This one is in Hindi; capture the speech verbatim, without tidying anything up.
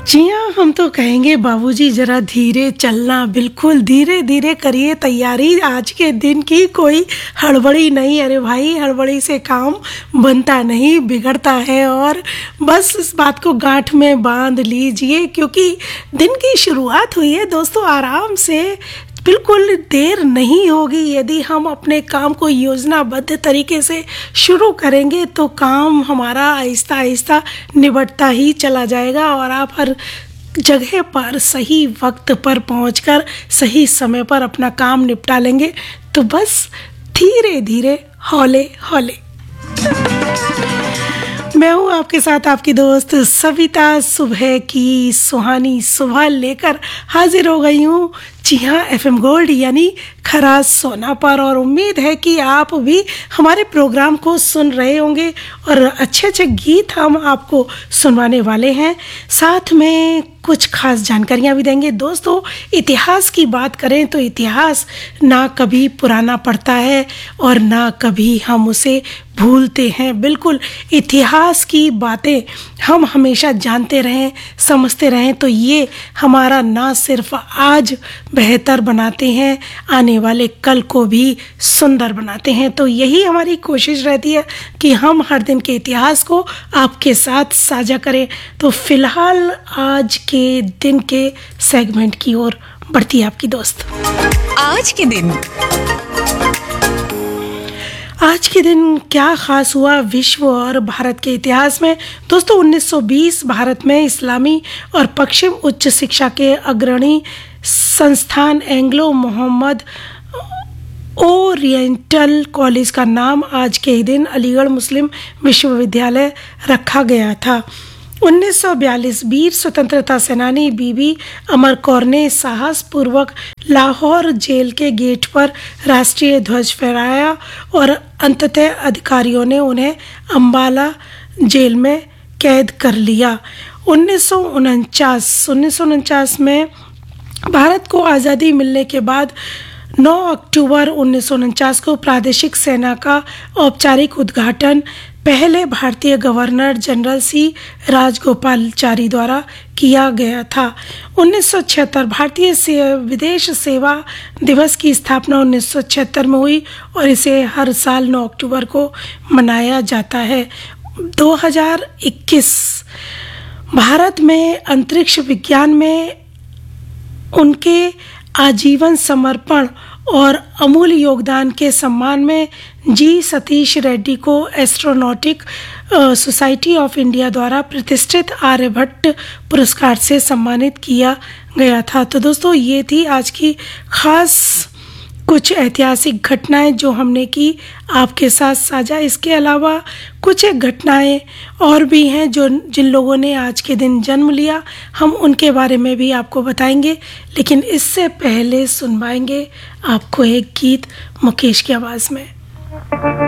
जी हाँ, हम तो कहेंगे बाबूजी ज़रा धीरे चलना, बिल्कुल धीरे-धीरे करिए तैयारी आज के दिन की, कोई हड़बड़ी नहीं। अरे भाई, हड़बड़ी से काम बनता नहीं, बिगड़ता है। और बस इस बात को गाँठ में बाँध लीजिए क्योंकि दिन की शुरुआत हुई है दोस्तों आराम से। बिल्कुल देर नहीं होगी यदि हम अपने काम को योजनाबद्ध तरीके से शुरू करेंगे तो काम हमारा आहिस्ता आहिस्ता निबटता ही चला जाएगा और आप हर जगह पर सही वक्त पर पहुंचकर सही समय पर अपना काम निपटा लेंगे। तो बस धीरे धीरे हौले हौले। मैं हूँ आपके साथ आपकी दोस्त सविता, सुबह की सुहानी सुबह लेकर हाजिर हो गई हूँ। जी हाँ, एफएम गोल्ड यानी खरा सोना पर। और उम्मीद है कि आप भी हमारे प्रोग्राम को सुन रहे होंगे और अच्छे अच्छे गीत हम आपको सुनवाने वाले हैं, साथ में कुछ खास जानकारियाँ भी देंगे। दोस्तों, इतिहास की बात करें तो इतिहास ना कभी पुराना पड़ता है और ना कभी हम उसे भूलते हैं। बिल्कुल इतिहास की बातें हम हमेशा जानते रहें, समझते रहें तो ये हमारा ना सिर्फ आज बेहतर बनाते हैं, आने वाले कल को भी सुंदर बनाते हैं। तो यही हमारी कोशिश रहती है कि हम हर दिन के इतिहास को आपके साथ साझा करें। तो फिलहाल आज के दिन के सेगमेंट की ओर बढ़ती है आपकी दोस्त। आज के दिन आज के दिन क्या खास हुआ विश्व और भारत के इतिहास में। दोस्तों, उन्नीस सौ बीस भारत में इस्लामी और पश्चिम उच्च शिक्षा के अग्रणी संस्थान एंग्लो मोहम्मद ओरिएंटल कॉलेज का नाम आज के ही दिन अलीगढ़ मुस्लिम विश्वविद्यालय रखा गया था। उन्नीस सौ बयालीस वीर स्वतंत्रता सेनानी बीबी अमर कौर ने साहसपूर्वक लाहौर जेल के गेट पर राष्ट्रीय ध्वज फहराया और अंततः अधिकारियों ने उन्हें अंबाला जेल में कैद कर लिया। उन्नीस सौ उनचास उन्नीस सौ उनचास में भारत को आज़ादी मिलने के बाद नौ अक्टूबर उन्नीस सौ उनचास को प्रादेशिक सेना का औपचारिक उद्घाटन पहले भारतीय गवर्नर जनरल सी राजगोपालाचारी द्वारा किया गया था। उन्नीस सौ छिहत्तर भारतीय से विदेश सेवा दिवस की स्थापना उन्नीस सौ छिहत्तर में हुई और इसे हर साल नौ अक्टूबर को मनाया जाता है। दो हज़ार इक्कीस भारत में अंतरिक्ष विज्ञान में उनके आजीवन समर्पण और अमूल्य योगदान के सम्मान में जी सतीश रेड्डी को एस्ट्रोनॉटिक सोसाइटी ऑफ इंडिया द्वारा प्रतिष्ठित आर्यभट्ट पुरस्कार से सम्मानित किया गया था। तो दोस्तों, ये थी आज की खास कुछ ऐतिहासिक घटनाएं जो हमने की आपके साथ साझा। इसके अलावा कुछ एक घटनाएं और भी हैं जो जिन लोगों ने आज के दिन जन्म लिया, हम उनके बारे में भी आपको बताएंगे। लेकिन इससे पहले सुनवाएंगे आपको एक गीत मुकेश की आवाज़ में।